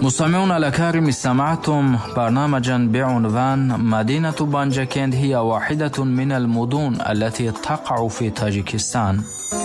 مستمعون الأكارم، استمعتم برنامجا بعنوان مدينة بانجاكند هي واحدة من المدن التي تقع في تاجيكستان.